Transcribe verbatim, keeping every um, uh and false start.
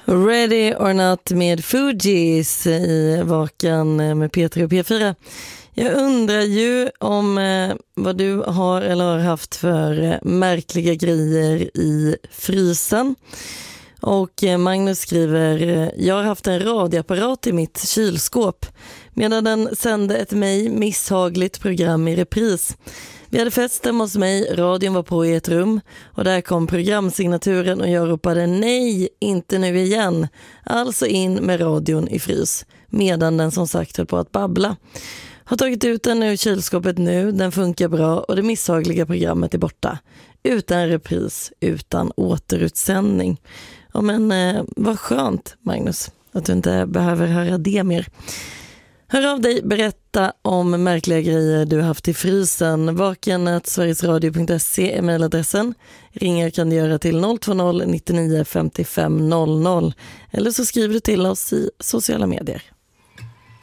Ready or Not med Fugees i Vaken med P tre och P fyra. Jag undrar ju om eh, vad du har eller har haft för eh, märkliga grejer i frysen. Och eh, Magnus skriver, eh, jag har haft en radioapparat i mitt kylskåp medan den sände ett mig misshagligt program i repris. Vi hade fest hemma hos mig, radion var på i ett rum och där kom programsignaturen och jag ropade nej, inte nu igen. Alltså in med radion i frys, medan den som sagt höll på att babbla. Har tagit ut den ur kylskåpet nu, den funkar bra och det misshagliga programmet är borta. Utan repris, utan återutsändning. Ja men eh, vad skönt Magnus, att du inte behöver höra det mer. Hör av dig, berätta om märkliga grejer du haft i frysen. vaken snabel-a sverigesradio punkt se är mejladressen. Ringa kan du göra till noll två noll nittionio femtiofem noll noll eller så skriver du till oss i sociala medier.